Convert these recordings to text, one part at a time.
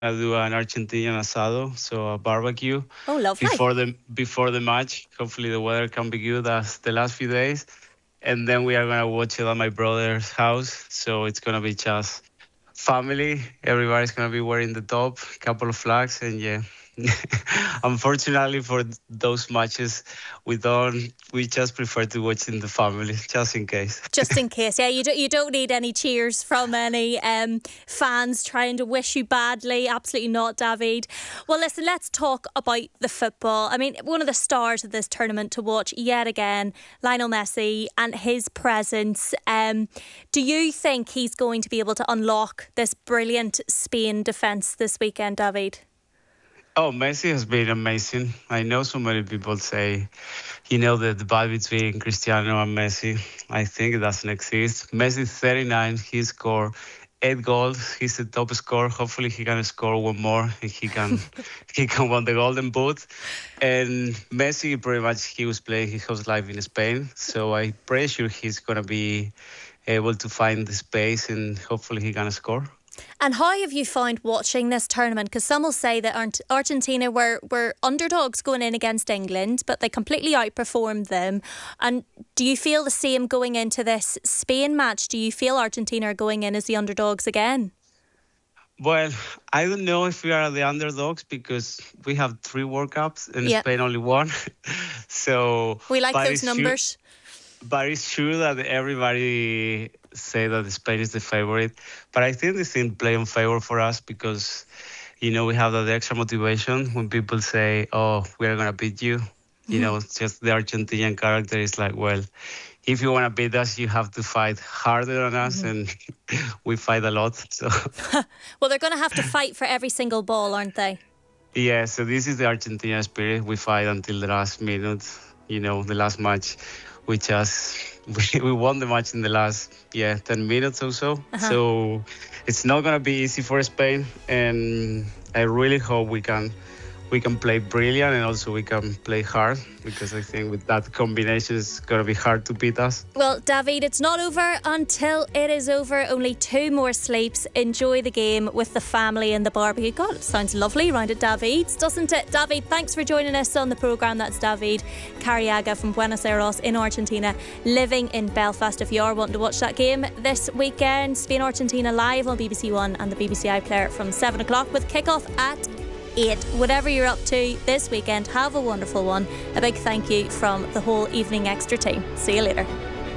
gonna do an Argentinian asado, so a barbecue Oh, lovely. before the match. Hopefully the weather can be good as the last few days, and then we are gonna watch it at my brother's house. So it's gonna be just family. Everybody's gonna be wearing the top, couple of flags, and yeah. Unfortunately for those matches, we don't. We just prefer to watch in the family, just in case. Just in case, yeah, you don't need any cheers from any fans trying to wish you badly. Absolutely not, David. Well, listen, let's talk about the football. I mean, one of the stars of this tournament to watch yet again, Lionel Messi and his presence. Do you think he's going to be able to unlock this brilliant Spain defence this weekend, David? Oh, Messi has been amazing. I know so many people say, the divide between Cristiano and Messi. I think it doesn't exist. Messi 39, he scored 8 goals. He's the top scorer. Hopefully he can score one more and he can he can win the golden boot. And Messi pretty much he was playing his whole life in Spain. So I'm pretty sure he's gonna be able to find the space and hopefully he can score. And how have you found watching this tournament? Because some will say that Argentina were underdogs going in against England, but they completely outperformed them. And do you feel the same going into this Spain match? Do you feel Argentina are going in as the underdogs again? Well, I don't know if we are the underdogs because we have 3 World Cups and Yep. Spain only one. So, We like but those it's true. numbers. But it's true that everybody say that Spain is the favorite. But I think this thing play in favor for us because, we have that extra motivation when people say, oh, we are going to beat you. It's just the Argentinian character is like, well, if you want to beat us, you have to fight harder than us. And we fight a lot. So, Well, they're going to have to fight for every single ball, aren't they? yeah, so this is the Argentina spirit. We fight until the last minute. The last match. We won the match in the last 10 minutes or so. So it's not gonna be easy for Spain, and I really hope we can play brilliant and also we can play hard because I think with that combination it's gonna be hard to beat us. Well, David, it's not over until it is over. Only 2 more sleeps. Enjoy the game with the family and the barbecue. God, it sounds lovely round at David's, doesn't it? David, thanks for joining us on the programme. That's David Carriaga from Buenos Aires in Argentina, living in Belfast. If you are wanting to watch that game this weekend, Spain-Argentina live on BBC One and the BBC iPlayer from 7 o'clock with kick-off at 8. Whatever you're up to this weekend, have a wonderful one. A big thank you from the whole Evening Extra team. See you later.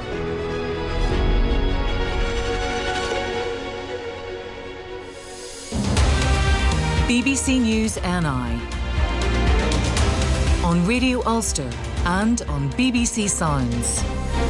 BBC News NI on Radio Ulster and on BBC Sounds.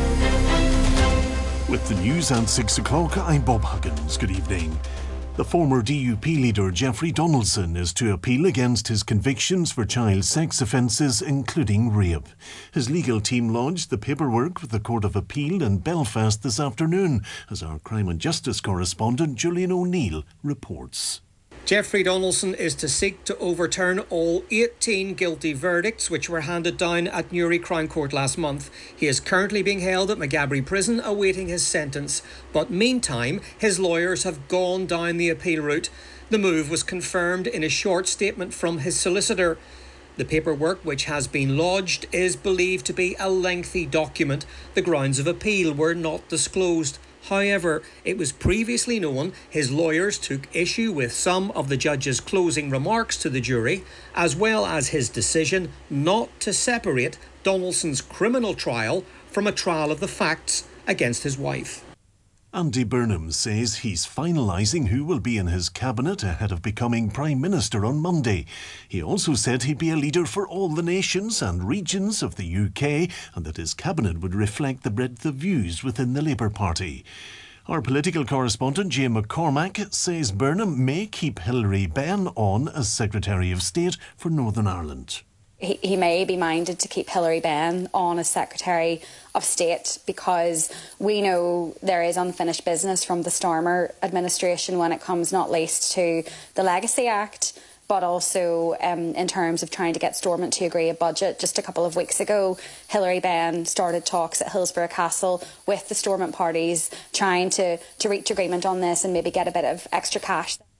With the news at 6 o'clock, I'm Bob Huggins. Good evening. The former DUP leader Jeffrey Donaldson is to appeal against his convictions for child sex offences, including rape. His legal team lodged the paperwork with the Court of Appeal in Belfast this afternoon, as our crime and justice correspondent Julian O'Neill reports. Jeffrey Donaldson is to seek to overturn all 18 guilty verdicts which were handed down at Newry Crown Court last month. He is currently being held at Maghaberry Prison awaiting his sentence. But meantime, his lawyers have gone down the appeal route. The move was confirmed in a short statement from his solicitor. The paperwork which has been lodged is believed to be a lengthy document. The grounds of appeal were not disclosed. However, it was previously known his lawyers took issue with some of the judge's closing remarks to the jury, as well as his decision not to separate Donaldson's criminal trial from a trial of the facts against his wife. Andy Burnham says he's finalising who will be in his cabinet ahead of becoming Prime Minister on Monday. He also said he'd be a leader for all the nations and regions of the UK and that his cabinet would reflect the breadth of views within the Labour Party. Our political correspondent Jay McCormack says Burnham may keep Hilary Benn on as Secretary of State for Northern Ireland. He may be minded to keep Hilary Benn on as Secretary of State because we know there is unfinished business from the Starmer administration when it comes not least to the Legacy Act, but also in terms of trying to get Stormont to agree a budget. Just a couple of weeks ago, Hilary Benn started talks at Hillsborough Castle with the Stormont parties, trying to reach agreement on this and maybe get a bit of extra cash.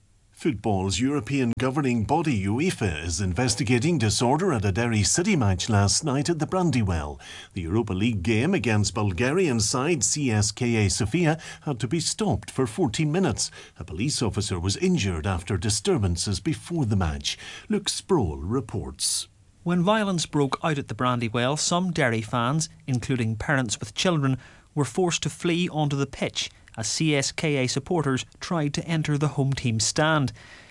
Football's European governing body UEFA is investigating disorder at a Derry City match last night at the Brandywell. The Europa League game against Bulgarian side CSKA Sofia had to be stopped for 14 minutes. A police officer was injured after disturbances before the match. Luke Sproul reports. When violence broke out at the Brandywell, some Derry fans, including parents with children, were forced to flee onto the pitch as CSKA supporters tried to enter the home team stand.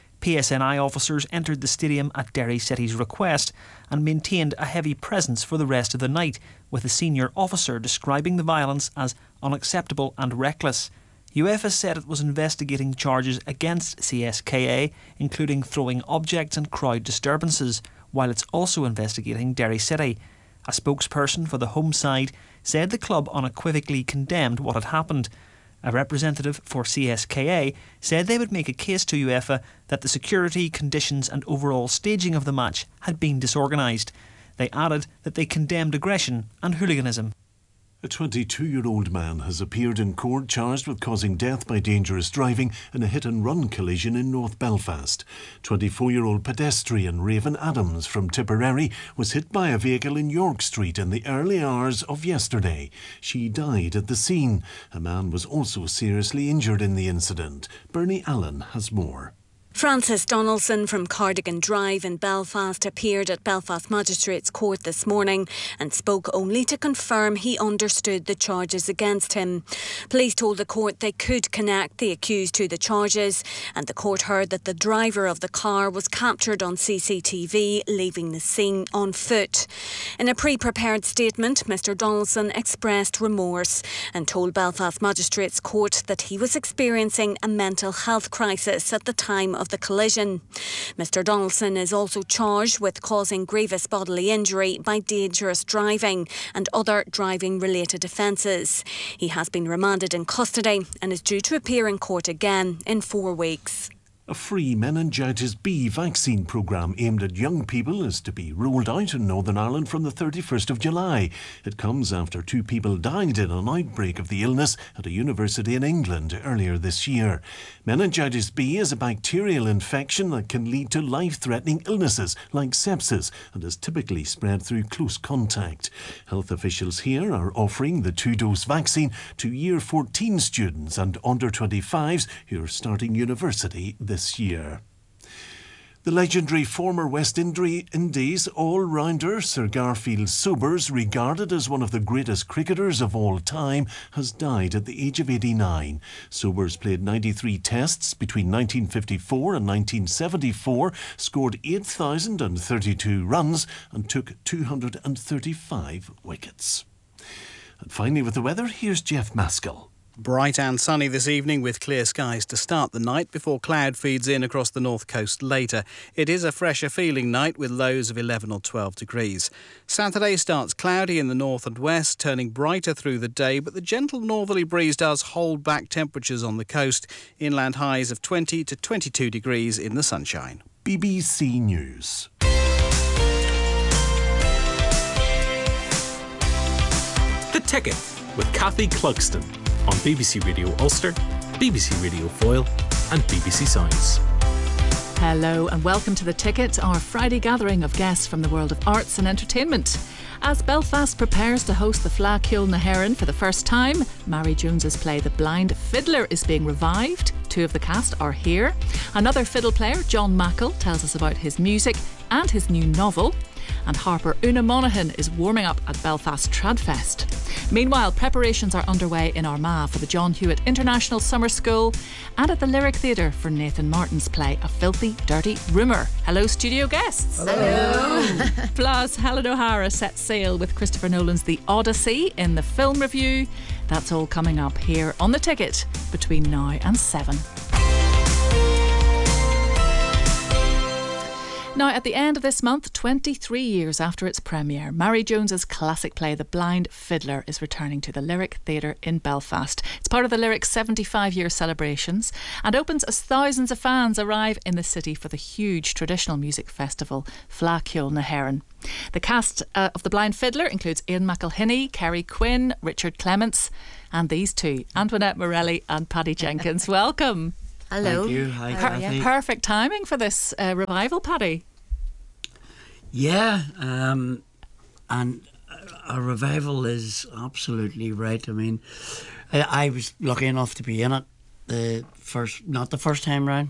PSNI officers entered the stadium at Derry City's request and maintained a heavy presence for the rest of the night, with a senior officer describing the violence as unacceptable and reckless. UEFA said it was investigating charges against CSKA, including throwing objects and crowd disturbances, while it's also investigating Derry City. A spokesperson for the home side said the club unequivocally condemned what had happened. A representative for CSKA said they would make a case to UEFA that the security, conditions and overall staging of the match had been disorganised. They added that they condemned aggression and hooliganism. A 22-year-old man has appeared in court charged with causing death by dangerous driving in a hit-and-run collision in North Belfast. 24-year-old pedestrian Raven Adams from Tipperary was hit by a vehicle in York Street in the early hours of yesterday. She died at the scene. A man was also seriously injured in the incident. Bernie Allen has more. Francis Donaldson from Cardigan Drive in Belfast appeared at Belfast Magistrates Court this morning and spoke only to confirm he understood the charges against him. Police told the court they could connect the accused to the charges, and the court heard that the driver of the car was captured on CCTV leaving the scene on foot. In a pre-prepared statement, Mr Donaldson expressed remorse and told Belfast Magistrates Court that he was experiencing a mental health crisis at the time of the collision. Mr Donaldson is also charged with causing grievous bodily injury by dangerous driving and other driving-related offences. He has been remanded in custody and is due to appear in court again in 4 weeks. A free meningitis B vaccine programme aimed at young people is to be rolled out in Northern Ireland from the 31st of July. It comes after 2 people died in an outbreak of the illness at a university in England earlier this year. Meningitis B is a bacterial infection that can lead to life-threatening illnesses like sepsis and is typically spread through close contact. Health officials here are offering the 2-dose vaccine to Year 14 students and under 25s who are starting university this year. The legendary former West Indies all-rounder Sir Garfield Sobers, regarded as one of the greatest cricketers of all time, has died at the age of 89. Sobers played 93 tests between 1954 and 1974, scored 8,032 runs and took 235 wickets. And finally with the weather, here's Jeff Maskell. Bright and sunny this evening with clear skies to start the night before cloud feeds in across the north coast later. It is a fresher feeling night with lows of 11 or 12 degrees. Saturday starts cloudy in the north and west, turning brighter through the day, but the gentle northerly breeze does hold back temperatures on the coast. Inland highs of 20 to 22 degrees in the sunshine. BBC News. The Ticket with Kathy Clugston on BBC Radio Ulster, BBC Radio Foyle and BBC Sounds. Hello and welcome to The Ticket, our Friday gathering of guests from the world of arts and entertainment. As Belfast prepares to host the Fleadh Cheoil na hÉireann for the first time, Mary Jones's play The Blind Fiddler is being revived. 2 of the cast are here. Another fiddle player, John Mackle, tells us about his music and his new novel. And harper Una Monaghan is warming up at Belfast Tradfest. Meanwhile, preparations are underway in Armagh for the John Hewitt International Summer School and at the Lyric Theatre for Nathan Martin's play A Filthy Dirty Rumour. Hello, studio guests. Hello. Plus, Helen O'Hara sets sail with Christopher Nolan's The Odyssey in the film review. That's all coming up here on The Ticket between now and 7. Now, at the end of this month, 23 years after its premiere, Mary Jones's classic play The Blind Fiddler is returning to the Lyric Theatre in Belfast. It's part of the Lyric's 75-year celebrations and opens as thousands of fans arrive in the city for the huge traditional music festival Fleadh Cheoil na hÉireann. The cast of The Blind Fiddler includes Ian McElhinney, Kerry Quinn, Richard Clements and these two, Antoinette Morelli and Paddy Jenkins. Welcome. Hello. Thank you. Hi, Kathy. Perfect timing for this revival, Paddy. Yeah, and a revival is absolutely right. I mean, I was lucky enough to be in it not the first time round.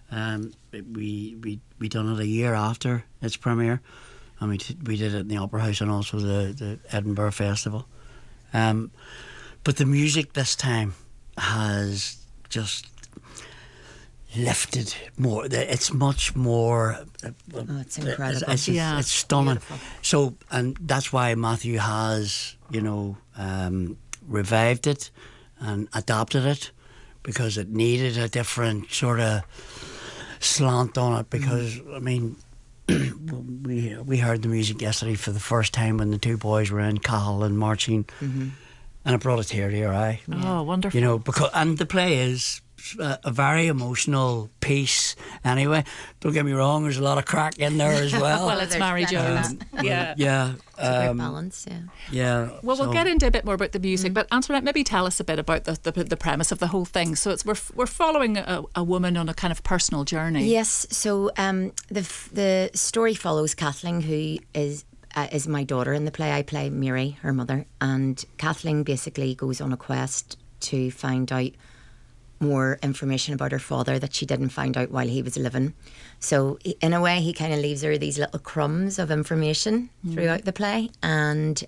We done it a year after its premiere, and we did it in the Opera House and also the Edinburgh Festival. But the music this time has just lifted more. It's much more. It's incredible. It's stunning. Beautiful. So, and that's why Matthew has, revived it and adapted it, because it needed a different sort of slant on it. Because I mean, we heard the music yesterday for the first time when the two boys were in Cahill and marching, and it brought a tear to your eye. Oh, wonderful! And the play is a very emotional piece. Anyway, don't get me wrong. There's a lot of crack in there as well. Well, it's Mary Jones. Yeah. It's a great balance. Yeah. Well, we'll get into a bit more about the music, but Antoinette, maybe tell us a bit about the premise of the whole thing. So we're following a woman on a kind of personal journey. Yes. So the story follows Kathleen, who is my daughter in the play. I play Mary, her mother, and Kathleen basically goes on a quest to find out more information about her father that she didn't find out while he was living. So in a way, he kind of leaves her these little crumbs of information throughout the play, and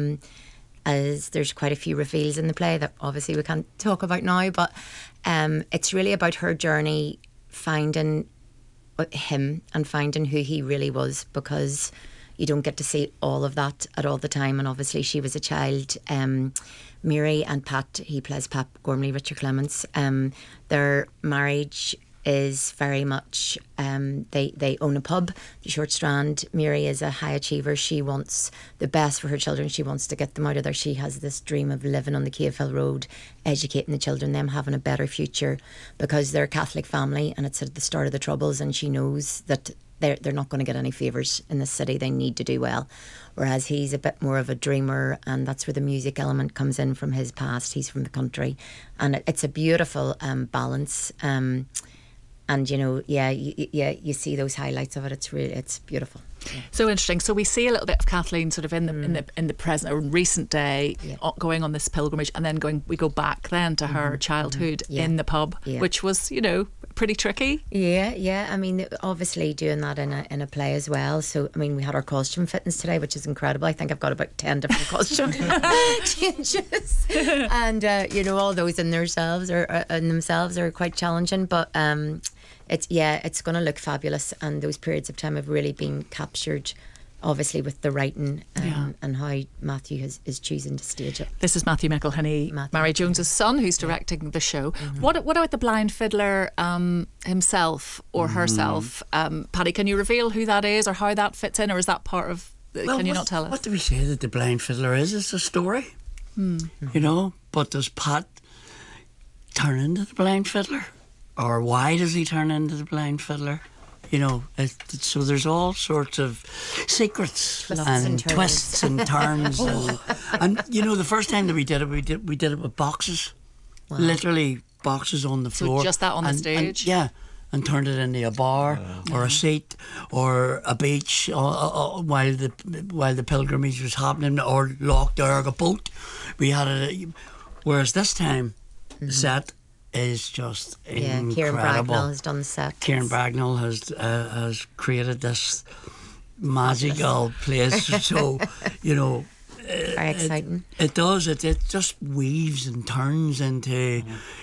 as there's quite a few reveals in the play that obviously we can't talk about now, but it's really about her journey finding him and finding who he really was, because you don't get to see all of that at all the time. And obviously she was a child. Mary and Pat, he plays Pat Gormley, Richard Clements, their marriage is very much, they own a pub, the Short Strand. Mary is a high achiever. She wants the best for her children. She wants to get them out of there. She has this dream of living on the Cave Hill Road, educating the children, them having a better future, because they're a Catholic family and it's at the start of the Troubles, and she knows that they're not going to get any favours in this city. They need to do well. Whereas he's a bit more of a dreamer, and that's where the music element comes in from his past. He's from the country, and it's a beautiful balance. And you see those highlights of it. It's beautiful. Yeah. So interesting. So we see a little bit of Kathleen sort of in the present or recent day, going on this pilgrimage, and then we go back then to her childhood in the pub, which was pretty tricky. Yeah. I mean, obviously doing that in a play as well. So I mean, we had our costume fittings today, which is incredible. I think I've got about 10 different costume changes, and all those in themselves are quite challenging, but it's going to look fabulous, and those periods of time have really been captured, obviously, with the writing and how Matthew is choosing to stage it. This is Matthew McElhinney, Mary Jones's son, who's directing the show. What about the blind fiddler himself or herself? Paddy, can you reveal who that is or how that fits in, or is that part of... can you not tell us? What do we say that the blind fiddler is? It's a story, but does Pat turn into the blind fiddler? Or why does he turn into the blind fiddler? So there's all sorts of secrets and twists and turns. and the first time that we did it with boxes. Wow. Literally boxes on the floor. So just that on the stage? And turned it into a bar or a seat or a beach while the pilgrimage was happening, or Loch Derg, a boat. We had whereas this time the set is just incredible. Kieran Bragnall has done the set. Kieran Bragnall has created this magical place. So, very exciting. It does. It just weaves and turns into,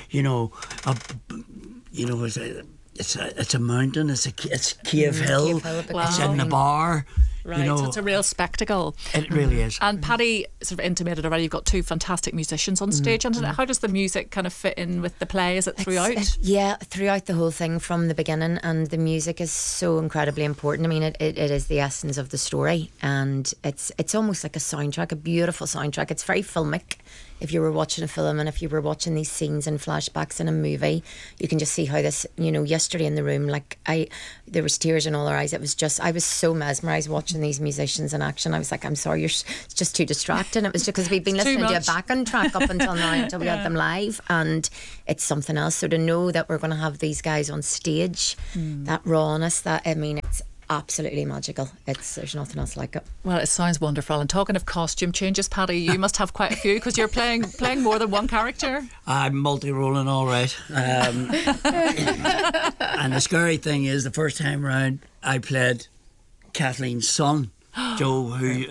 it's a mountain. It's Cave Hill. It's in the bar. Right, so it's a real spectacle. It really is. And Paddy sort of intimated already, you've got two fantastic musicians on stage. And how does the music kind of fit in with the play? Is it throughout? Throughout the whole thing from the beginning. And the music is so incredibly important. I mean, it is the essence of the story. And it's almost like a soundtrack, a beautiful soundtrack. It's very filmic. if you were watching a film and if you were watching these scenes and flashbacks in a movie, you can just see how this, yesterday in the room, there was tears in all our eyes. It was just, I was so mesmerised watching these musicians in action. I was like, I'm sorry, it's just too distracting. It was just because we've been listening to a backing track up until now, until we had them live, and it's something else. So to know that we're going to have these guys on stage, that rawness, it's absolutely magical. There's nothing else like it. Well, it sounds wonderful. And talking of costume changes, Paddy, you must have quite a few because you're playing more than one character. I'm multi-rolling all right. And the scary thing is, the first time round I played Kathleen's son, Joe, who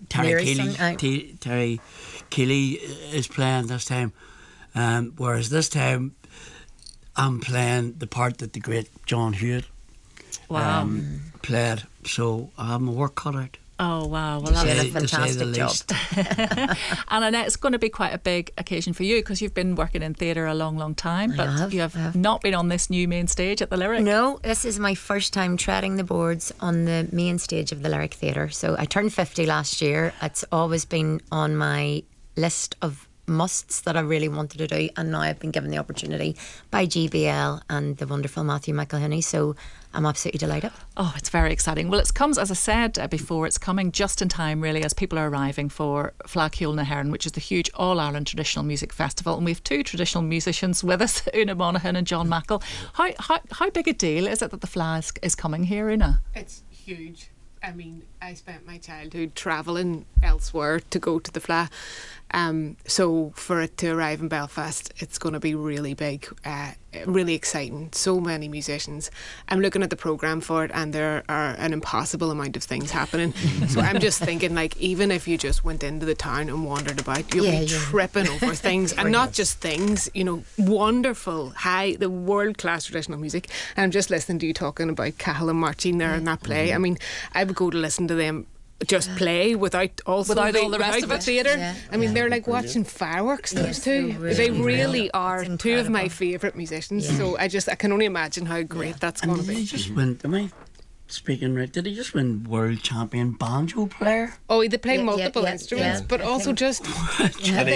Terry Keeley is playing this time. Whereas this time I'm playing the part that the great John Hewitt played. So I have my work cut out. Oh wow, well that's a fantastic job. And Annette, it's going to be quite a big occasion for you because you've been working in theatre a long time, but you have not been on this new main stage at the Lyric. No, this is my first time treading the boards on the main stage of the Lyric Theatre. So I turned 50 last year. It's always been on my list of musts that I really wanted to do, and now I've been given the opportunity by GBL and the wonderful Matthew McElhinney, so I'm absolutely delighted. Oh, it's very exciting. Well, it comes, as I said before, it's coming just in time really as people are arriving for Fleadh Cheoil na hÉireann, which is the huge All-Ireland Traditional Music Festival, and we have two traditional musicians with us, Una Monaghan and John Mackle. How big a deal is it that the Fleadh is coming here, Una? It's huge. I mean, I spent my childhood travelling elsewhere to go to the Fleadh. So for it to arrive in Belfast, it's going to be really big, really exciting. So many musicians. I'm looking at the programme for it, and there are an impossible amount of things happening. So I'm just thinking, even if you just went into the town and wandered about, you'll be tripping over things, and not just things, wonderful, the world-class traditional music. And I'm just listening to you talking about Cathal and Martin there in that play. I mean, I would go to listen to them just play without all the rest of it. Theatre. Yeah. I mean, they're like watching fireworks, those two. They really are two of my favourite musicians. Yeah. So I can only imagine how great that's going to be. Did he just win, did he just win world champion banjo player? Oh, they play multiple instruments, but also just he's won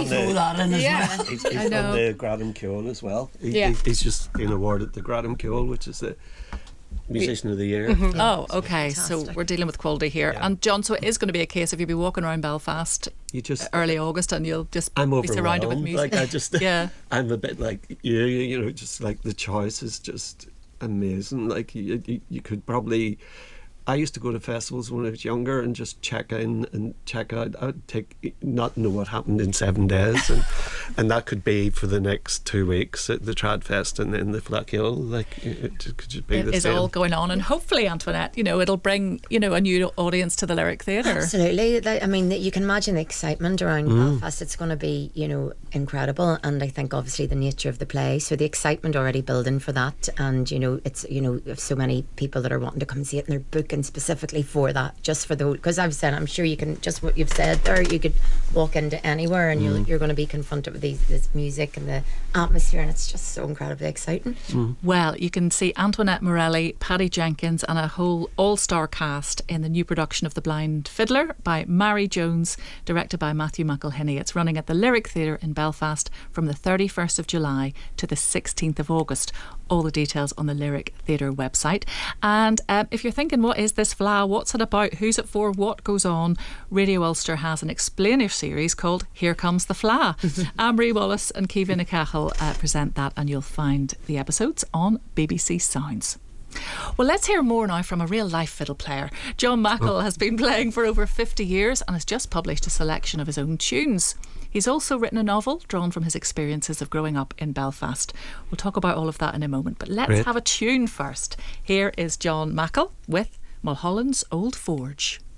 the Gradam Ceoil as well. He's just been awarded the Gradam Ceoil, which is the Musician of the Year. Mm-hmm. Oh, okay. Fantastic. So we're dealing with quality here. Yeah. And John, so it is going to be a case of you'll be walking around Belfast early August and you'll just be surrounded with music. I'm a bit like you, just like the choice is just amazing. Like you could probably. I used to go to festivals when I was younger and just check in and check out. I'd not know what happened in 7 days, and that could be for the next 2 weeks at the Tradfest and then the Fleadh Cheoil. It could just be the same. It's all going on, and hopefully, Antoinette, it'll bring a new audience to the Lyric Theatre. Absolutely. I mean, you can imagine the excitement around Belfast. It's going to be incredible, and I think obviously the nature of the play, so the excitement already building for that, and it's so many people that are wanting to come see it, and they're booking specifically for that, just for the, because I've said, I'm sure you can, just what you've said there, you could walk into anywhere and you're going to be confronted with this music and the atmosphere, and it's just so incredibly exciting. Well, you can see Antoinette Morelli, Paddy Jenkins and a whole all-star cast in the new production of The Blind Fiddler by Mary Jones, directed by Matthew McElhinney. It's running at the Lyric Theatre in Belfast from the 31st of July to the 16th of August. All the details on the Lyric Theatre website. And if you're thinking, what is this Fleadh? What's it about? Who's it for? What goes on? Radio Ulster has an explainer series called Here Comes the Fleadh. Amrie Wallace and Kevin Cahill present that, and you'll find the episodes on BBC Sounds. Well, let's hear more now from a real life fiddle player. John Mackle has been playing for over 50 years and has just published a selection of his own tunes. He's also written a novel drawn from his experiences of growing up in Belfast. We'll talk about all of that in a moment, but let's have a tune first. Here is John Mackle with Mulholland's Old Forge.